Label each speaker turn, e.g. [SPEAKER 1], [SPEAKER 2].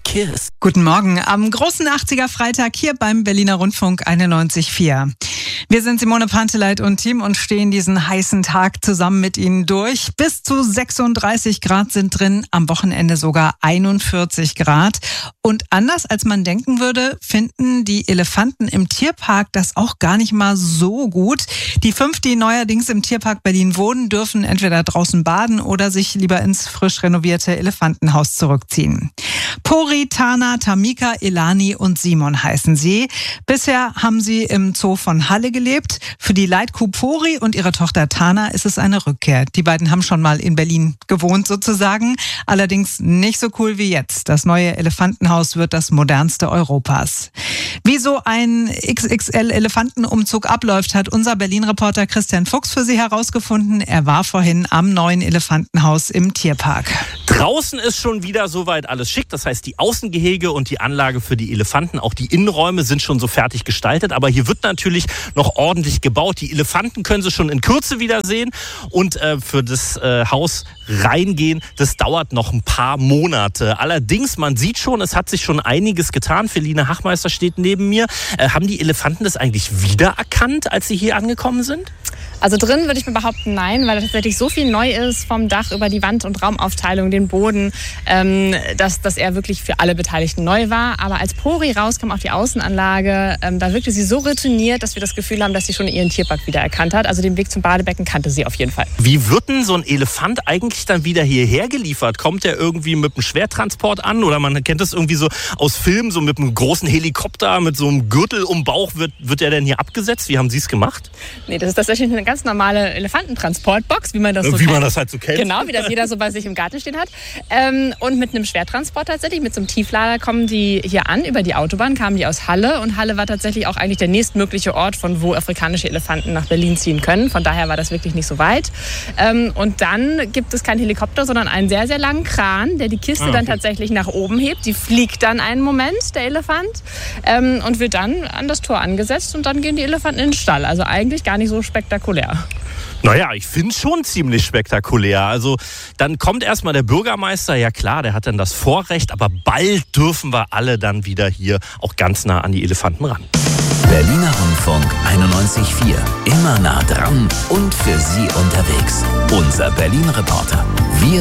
[SPEAKER 1] Kiss.
[SPEAKER 2] Guten Morgen am großen 80er Freitag hier beim Berliner Rundfunk 91.4. Wir sind Simone Panteleit und Team und stehen diesen heißen Tag zusammen mit Ihnen durch. Bis zu 36 Grad sind drin, am Wochenende sogar 41 Grad. Und anders als man denken würde, finden die Elefanten im Tierpark das auch gar nicht mal so gut. Die 5, die neuerdings im Tierpark Berlin wohnen, dürfen entweder draußen baden oder sich lieber ins frisch renovierte Elefantenhaus zurückziehen. Pori, Tana, Tamika, Elani und Simon heißen sie. Bisher haben sie im Zoo von Halle gelebt. Für die Leitkuh Pori und ihre Tochter Tana ist es eine Rückkehr. Die beiden haben schon mal in Berlin gewohnt sozusagen, allerdings nicht so cool wie jetzt. Das neue Elefantenhaus wird das modernste Europas. Wie so ein XXL-Elefantenumzug abläuft, hat unser Berlin-Reporter Christian Fuchs für Sie herausgefunden. Er war vorhin am neuen Elefantenhaus im Tierpark.
[SPEAKER 1] Draußen ist schon wieder soweit alles schick. Das heißt, die Außengehege und die Anlage für die Elefanten, auch die Innenräume sind schon so fertig gestaltet. Aber hier wird natürlich noch ordentlich gebaut. Die Elefanten können Sie schon in Kürze wieder sehen. Und für das Haus reingehen, das dauert noch ein paar Monate. Allerdings, man sieht schon, es hat sich schon einiges getan. Feline Hachmeister steht neben mir. Haben die Elefanten das eigentlich wiedererkannt, als sie hier angekommen sind?
[SPEAKER 3] Also drin würde ich mir behaupten, nein, weil tatsächlich so viel neu ist, vom Dach über die Wand- und Raumaufteilung, den Boden, dass er wirklich für alle Beteiligten neu war. Aber als Pori rauskam auf die Außenanlage, da wirkte sie so routiniert, dass wir das Gefühl haben, dass sie schon ihren Tierpark wiedererkannt hat. Also den Weg zum Badebecken kannte sie auf jeden Fall.
[SPEAKER 1] Wie wird denn so ein Elefant eigentlich dann wieder hierher geliefert? Kommt der irgendwie mit einem Schwertransport an? Oder man kennt das irgendwie so aus Filmen, so mit einem großen Helikopter, mit so einem Gürtel um den Bauch. Wird der denn hier abgesetzt? Wie haben Sie es gemacht?
[SPEAKER 3] Nee, das ist tatsächlich eine ganz normale Elefantentransportbox, wie man das so
[SPEAKER 1] kennt. Wie man das halt so kennt.
[SPEAKER 3] Genau, wie das jeder so bei sich im Garten stehen hat. Und mit einem Schwertransport tatsächlich, mit so einem Tieflader kommen die hier an, über die Autobahn, kamen die aus Halle. Und Halle war tatsächlich auch eigentlich der nächstmögliche Ort, von wo afrikanische Elefanten nach Berlin ziehen können. Von daher war das wirklich nicht so weit. Und dann gibt es keinen Helikopter, sondern einen sehr, sehr langen Kran, der die Kiste dann tatsächlich nach oben hebt. Die fliegt dann einen Moment, der Elefant, und wird dann an das Tor angesetzt und dann gehen die Elefanten in den Stall. Also eigentlich gar nicht so spektakulär.
[SPEAKER 1] Naja, ich finde es schon ziemlich spektakulär. Also dann kommt erstmal der Bürgermeister, ja klar, der hat dann das Vorrecht, aber bald dürfen wir alle dann wieder hier auch ganz nah an die Elefanten ran.
[SPEAKER 4] Berliner Rundfunk 91.4, immer nah dran und für Sie unterwegs. Unser Berlin-Reporter. Wir